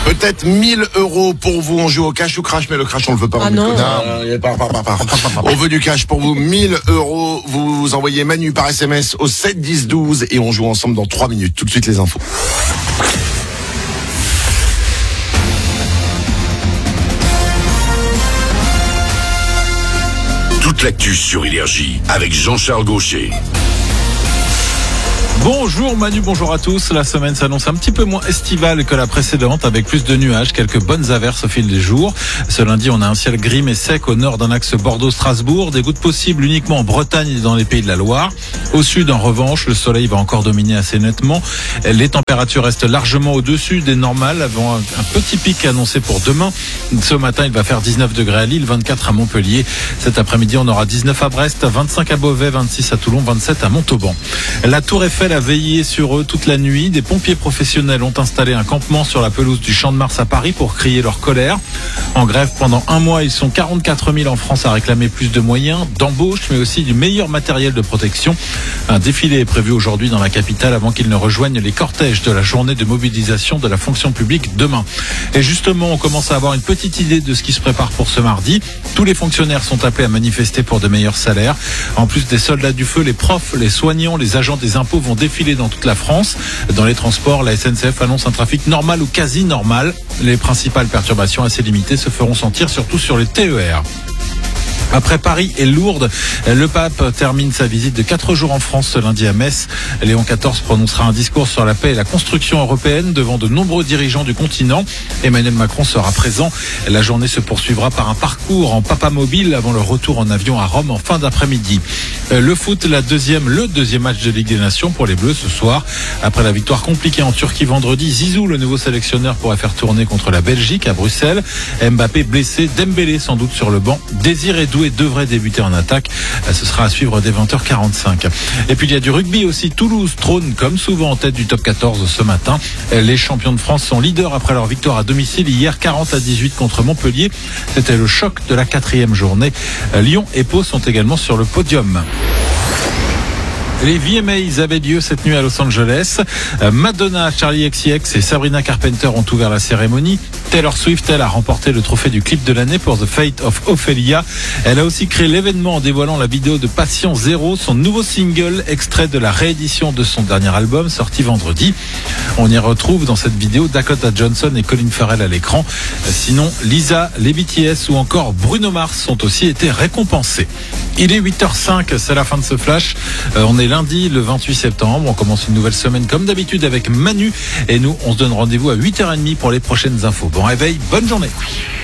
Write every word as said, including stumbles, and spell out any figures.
Peut-être mille euros pour vous. On joue au cash ou crash, mais le crash, on le veut pas. Ah non. non. Par, par, par, par. On veut du cash pour vous. mille euros. Vous envoyez Manu par S M S au sept dix douze et on joue ensemble dans trois minutes. Tout de suite, les infos. Toute l'actu sur Énergie avec Jean-Charles Gaucher. Bonjour Manu, bonjour à tous. La semaine s'annonce un petit peu moins estivale que la précédente avec plus de nuages, quelques bonnes averses au fil des jours. Ce lundi, on a un ciel gris mais sec au nord d'un axe Bordeaux-Strasbourg. Des gouttes possibles uniquement en Bretagne et dans les pays de la Loire. Au sud, en revanche, le soleil va encore dominer assez nettement. Les températures restent largement au-dessus des normales avant un petit pic annoncé pour demain. Ce matin, il va faire dix-neuf degrés à Lille, vingt-quatre à Montpellier. Cet après-midi, on aura dix-neuf à Brest, vingt-cinq à Beauvais, vingt-six à Toulon, vingt-sept à Montauban. La Tour Eiffel a veillé sur eux toute la nuit. Des pompiers professionnels ont installé un campement sur la pelouse du Champ de Mars à Paris pour crier leur colère. En grève pendant un mois, ils sont quarante-quatre mille en France à réclamer plus de moyens, d'embauche, mais aussi du meilleur matériel de protection. Un défilé est prévu aujourd'hui dans la capitale avant qu'ils ne rejoignent les cortèges de la journée de mobilisation de la fonction publique demain. Et justement, on commence à avoir une petite idée de ce qui se prépare pour ce mardi. Tous les fonctionnaires sont appelés à manifester pour de meilleurs salaires. En plus des soldats du feu, les profs, les soignants, les agents des impôts vont défiler dans toute la France. Dans les transports, la S N C F annonce un trafic normal ou quasi normal. Les principales perturbations assez limitées se feront sentir surtout sur les T E R. Après Paris et Lourdes, le pape termine sa visite de quatre jours en France ce lundi à Metz. Léon quatorze prononcera un discours sur la paix et la construction européenne devant de nombreux dirigeants du continent. Emmanuel Macron sera présent. La journée se poursuivra par un parcours en papamobile avant le retour en avion à Rome en fin d'après-midi. Le foot, la deuxième, le deuxième match de Ligue des Nations pour les Bleus ce soir. Après la victoire compliquée en Turquie vendredi, Zizou, le nouveau sélectionneur, pourrait faire tourner contre la Belgique à Bruxelles. Mbappé blessé, Dembélé sans doute sur le banc. Désiré Doué devrait débuter en attaque. Ce sera à suivre dès vingt heures quarante-cinq. Et puis il y a du rugby aussi. Toulouse trône comme souvent en tête du top quatorze ce matin. Les champions de France sont leaders après leur victoire à domicile hier quarante à dix-huit contre Montpellier. C'était le choc de la quatrième journée. Lyon et Pau sont également sur le podium. Les V M As avaient lieu cette nuit à Los Angeles. Madonna, Charli X C X et Sabrina Carpenter ont ouvert la cérémonie. Taylor Swift, elle, a remporté le trophée du clip de l'année pour The Fate of Ophelia. Elle a aussi créé l'événement en dévoilant la vidéo de Patient Zéro, son nouveau single, extrait de la réédition de son dernier album, sorti vendredi. On y retrouve dans cette vidéo Dakota Johnson et Colin Farrell à l'écran. Sinon, Lisa, les B T S ou encore Bruno Mars ont aussi été récompensés. Il est huit heures cinq, c'est la fin de ce flash. Euh, on est lundi, le vingt-huit septembre. On commence une nouvelle semaine comme d'habitude avec Manu. Et nous, on se donne rendez-vous à huit heures trente pour les prochaines infos. Bon réveil, bonne journée.